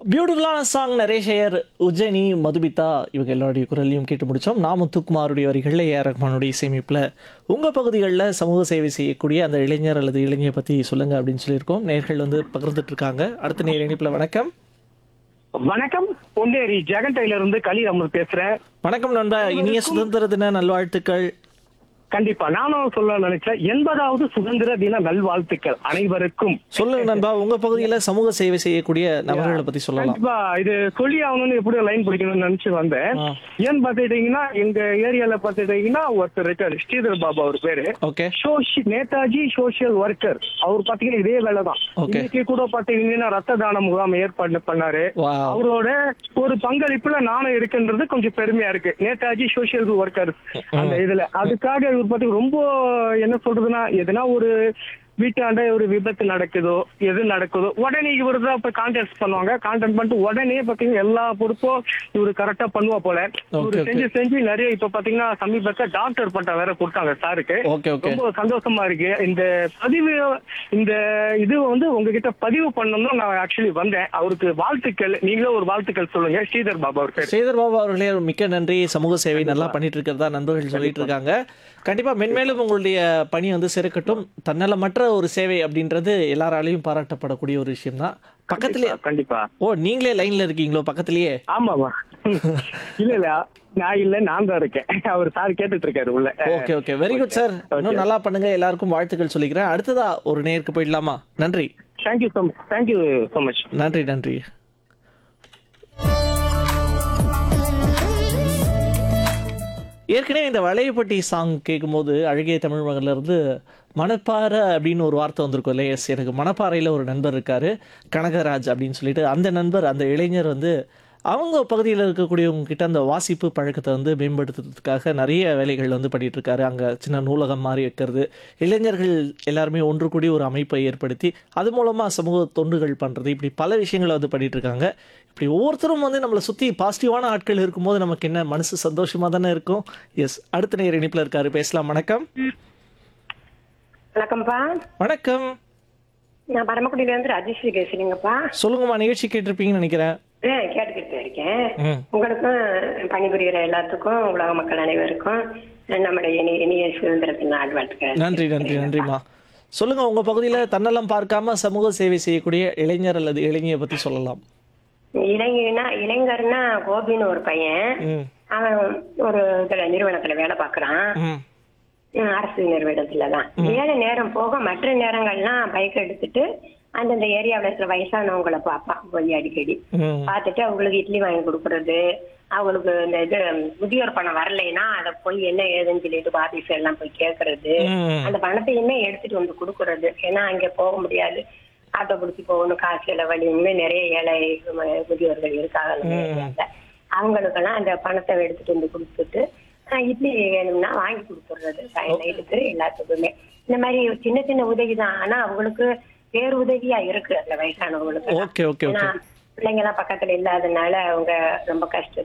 பியூட்டிஃபுல்லான சாங் நரேஷையர், உஜ்ஜயினி, மதுமிதா இவங்க எல்லாருடைய குரலையும் கேட்டு முடித்தோம். முத்துக்குமாருடைய வரிகளில் ஏஆர் ரஹ்மானுடைய இசையமைப்பில் உங்கள் பகுதிகளில் சமூக சேவை செய்யக்கூடிய அந்த இளைஞர் அல்லது இளைஞரை பற்றி சொல்லுங்கள் அப்படின்னு சொல்லியிருக்கோம். நேர்கள் வந்து பகிர்ந்துட்டு இருக்காங்க. அடுத்த நேர் இணைப்பில் வணக்கம். வணக்கம், பொன்னேரி ஜெகன்டைல இருந்து கலீல் அமர் பேசுறேன். வணக்கம் நண்பா, இனிய சுதந்திர தின நல்வாழ்த்துக்கள். கண்டிப்பா நானும் சொல்ல நினைச்சேன். 80வது சுதந்திர தின நல்வாழ்த்துக்கள் அனைவருக்கும். சொல்லுங்க நண்பா, உங்க பகுதியில் சமூக சேவை செய்யக்கூடிய நபர்களை பற்றி சொல்லலாம். கண்டிப்பா இது சொல்லி ஆகணும்னு எப்படி லைன் பிடிக்கணும்னு நினைச்சு வந்தேன். ஏன்னு பாத்துட்டீங்கன்னா எங்க ஏரியால பாத்துட்டீங்கன்னா ஒருத்தர் இருக்காரு, ஸ்ரீதர் பாபு அவர் பேரு. ஓகே. Netaji social worker. அவர் பாத்தீங்கன்னா இதே வேலைதான். Okay. இன்னைக்கு கூட பாத்தீங்கன்னா ரத்த தான முகாம் ஏற்பாடு பண்ணாரு. Wow. அவரோட ஒரு பங்களிப்புல நானும் இருக்குன்றது கொஞ்சம் பெருமையா இருக்கு. நேதாஜி சோசியல் ஒர்க்கர் அந்த இதுல அதுக்காக இவர் பாத்தீங்க ரொம்ப என்ன சொல்றதுன்னா, எதுனா ஒரு வீட்டாண்ட ஒரு விபத்து நடக்குதோ எது நடக்குதோ உடனே இவரு தான் இப்ப கான்டாக்ட் பண்ணுவாங்க. கான்டாக்ட் பண்ணிட்டு உடனே பாத்தீங்கன்னா எல்லா பொறுப்பும் இவரு கரெக்டா பண்ணுவா போல. இவரு செஞ்சு நிறைய இப்ப பாத்தீங்கன்னா சமீபத்துல டாக்டர் பட்டம் வேற கொடுத்தாங்க சாருக்கு. Okay okay. ரொம்ப சந்தோஷமா இருக்கு. இந்த பதிவு இந்த இது வந்து உங்ககிட்ட பதிவு பண்ணணும்னு நான் ஆக்சுவலி வந்தேன். அவருக்கு வாழ்த்துக்கள். நீங்களே ஒரு வாழ்த்துக்கள் சொல்லுங்க. ஸ்ரீதர் பாபு அவர் பேர். ஸ்ரீதர் பாபு அவர்களே மிக்க நன்றி. சமூக சேவை நல்லா பண்ணிட்டு இருக்கிறதா நண்பர்கள் சொல்லிட்டு இருக்காங்க. கண்டிப்பா மென்மேலும் உங்களுடைய பணி வந்து சிறக்கட்டும். தன்னலமற்ற ஒரு சேவை அப்படின்றது எல்லாராலையும் பாராட்டப்படக்கூடிய ஒரு விஷயம் தான். பக்கத்திலே கண்டிப்பா. ஓ, நீங்களே லைன்ல இருக்கீங்களோ பக்கத்திலேயே? ஆமாவா? இல்ல நான் இல்ல, நான் தான் இருக்கேன். அவர் சார் கேட்டுட்டு இருக்காரு உள்ள. Okay okay, very good sir. இன்னும் நல்லா பண்ணுங்க. எல்லாருக்கும் வாழ்த்துக்கள் சொல்லிக்கிறேன். அடுத்ததா ஒரு நேருக்கு போயிடலாமா? நன்றி. Thank you so much. Thank you so much. நன்றி நன்றி. ஏற்கனவே இந்த வளையப்பட்டி சாங் கேட்கும்போது அழகிய தமிழ் மகன்ல இருந்து மணப்பாறை அப்படின்னு ஒரு வார்த்தை வந்திருக்கும் இல்லையா? எஸ், எனக்கு மணப்பாறையில் ஒரு நண்பர் இருக்காரு, கனகராஜ் அப்படின்னு சொல்லிட்டு. அந்த நண்பர், அந்த இளைஞர் வந்து அவங்க பகுதியில் இருக்கக்கூடியவங்க கிட்ட அந்த வாசிப்பு பழக்கத்தை வந்து மேம்படுத்துறதுக்காக நிறைய வேலைகள் வந்து பண்ணிட்டு இருக்காரு. அங்கே சின்ன நூலகம் மாதிரி வைக்கிறது, இளைஞர்கள் எல்லாருமே ஒன்று கூடி ஒரு அமைப்பை ஏற்படுத்தி அது மூலமாக சமூக தொண்டுகள் பண்ணுறது, இப்படி பல விஷயங்களை வந்து பண்ணிட்டு இருக்காங்க. இப்படி ஒவ்வொருத்தரும் வந்து நம்மளை சுற்றி பாசிட்டிவான ஆட்கள் இருக்கும்போது நமக்கு என்ன மனசு சந்தோஷமாக தானே இருக்கும். எஸ், அடுத்த நேர் இணைப்பில் இருக்காரு, பேசலாம். வணக்கம். வணக்கம்ப்பா. வணக்கம். நான் பரமக்குடியில இருந்து ராஜேஸ்வரி பேசுறீங்கப்பா. சொல்லுங்கம்மா, நிகழ்ச்சி கேட்டிருப்பீங்கன்னு நினைக்கிறேன். கேட்டுக்கிட்டு இருக்கேன். உங்களுக்கும் பணிபுரிகிற எல்லாத்துக்கும் உலக மக்கள் அனைவருக்கும் நம்முடைய இனிய சுதந்திரத்தின் நல்வாழ்த்துக்கள். நன்றி நன்றி நன்றிம்மா. சொல்லுங்க, உங்க பகுதியில தன்னலம் பார்க்காம சமூக சேவை செய்யக்கூடிய இளைஞர் அல்லது இளைஞரை பத்தி சொல்லலாம். இளைஞர்னா கோபின்னு ஒரு பையன். அவன் ஒரு நிறுவனத்துல வேலை பாக்குறான். அரசு நிறுவனத்துலதான். வேலை நேரம் போக மற்ற நேரங்கள்லாம் பைக் எடுத்துட்டு அந்தந்த ஏரியாவில் இருக்கிற வயசானவங்களை பார்ப்பான் போய் அடிக்கடி. பார்த்துட்டு அவங்களுக்கு இட்லி வாங்கி கொடுக்கறது, அவங்களுக்கு இந்த இது முதியோர் பணம் வரலைன்னா அதை போய் என்ன ஏதுன்னு சொல்லிட்டு ஆபீஸ் எல்லாம் போய் கேட்கறது, அந்த பணத்தையுமே எடுத்துட்டு வந்து கொடுக்கறது. ஏன்னா அங்க போக முடியாது, ஆட்டோ பிடிச்சி போகணும், காசு வழி. இன்னும் நிறைய ஏழை முதியோர்கள் இருக்காங்க. அவங்களுக்கெல்லாம் அந்த பணத்தை எடுத்துட்டு வந்து கொடுத்துட்டு இட்லி வேணும்னா வாங்கி கொடுத்துடுறது நைட்டுக்கு எல்லாத்துக்குமே. இந்த மாதிரி சின்ன சின்ன உதவி தான். ஆனா அவங்களுக்கு பேர் உதவியா இருக்கு அந்த வயசானவங்களுக்கு. பிள்ளைங்க எல்லாம் பக்கத்துல இல்லாதனால அவங்க ரொம்ப கஷ்டத்தை